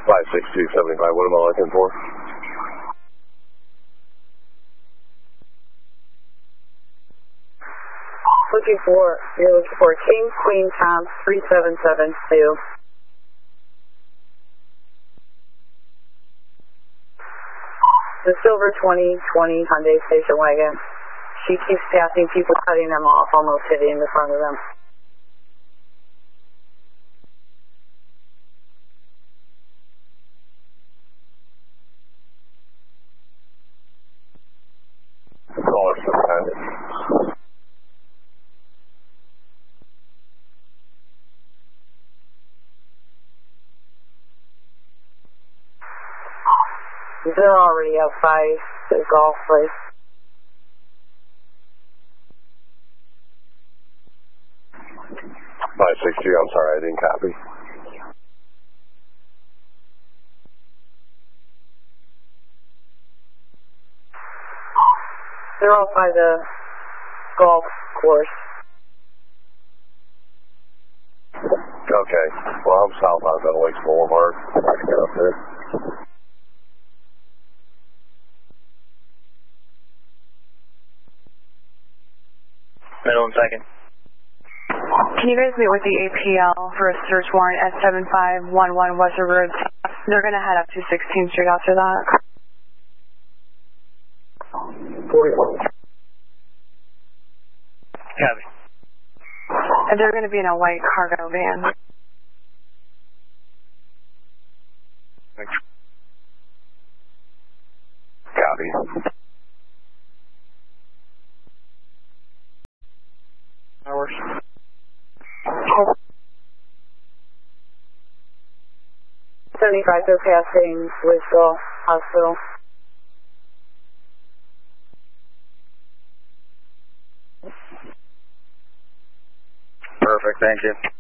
56275, what am I looking for? You're looking for King, Queen, Tom, 3772. The silver 2020 Hyundai station wagon. She keeps passing people, cutting them off, almost hitting the front of them. Call her sometime. They're already outside the golf place. I'm sorry, I didn't copy. They're off by the golf course. Okay. Well, I'm southbound on Lakes Boulevard. I can get up there. Middle and second. Can you guys meet with the APL for a search warrant at 7511 Western Road? They're going to head up to 16th Street after that. 41. Copy. And they're going to be in a white cargo van. Copy. Hours. 75, they're passing Wisville Hospital. Perfect, thank you.